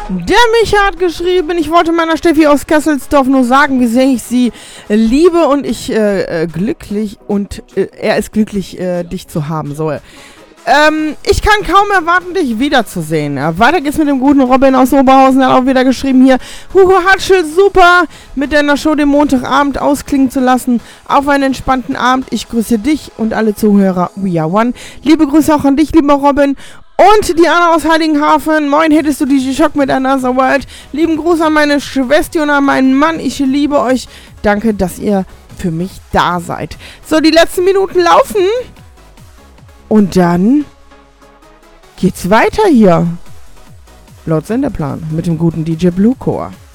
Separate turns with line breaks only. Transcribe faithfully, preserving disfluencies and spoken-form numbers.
Der Micha hat geschrieben, ich wollte meiner Steffi aus Kesselsdorf nur sagen, wie sehr ich sie liebe und ich äh, äh, glücklich und äh, er ist glücklich, äh, dich zu haben. So, ähm, ich kann kaum erwarten, dich wiederzusehen. Ja, weiter geht's mit dem guten Robin aus Oberhausen. Er hat auch wieder geschrieben hier, Hugo Hatschel, super, mit deiner Show den Montagabend ausklingen zu lassen. Auf einen entspannten Abend. Ich grüße dich und alle Zuhörer. We are one. Liebe Grüße auch an dich, lieber Robin. Und die Anna aus Heiligenhafen. Moin, hättest du D J Schock mit Another World. Lieben Gruß an meine Schwester und an meinen Mann. Ich liebe euch. Danke, dass ihr für mich da seid. So, die letzten Minuten laufen. Und dann geht's weiter hier. Laut Sendeplan mit dem guten D J Blue Core.